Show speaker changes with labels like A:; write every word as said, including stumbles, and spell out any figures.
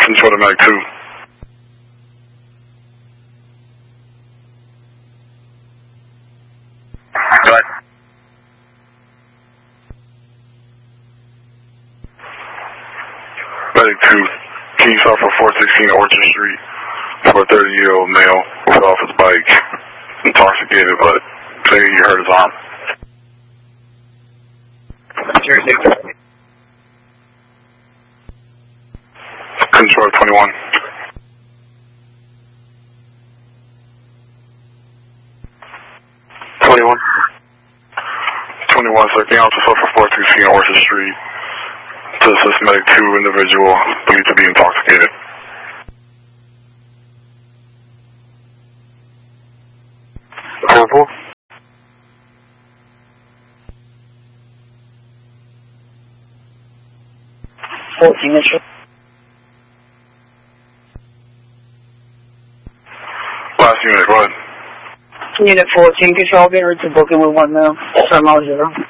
A: Control to Medic two. Right. Medic two, can you stop for four sixteen Orchard Street for a thirty-year-old male who fell off his bike, intoxicated, but saying you hurt his arm? Control twenty-one. twenty-one. twenty-one, sir. Can you also stop for four sixteen Orchard Street to assist Medic two individual believed to be intoxicated? Purple.
B: fourteen initial.
A: Last unit, go ahead.
B: Unit fourteen, control, get rid to booking with one mil. Seven zero.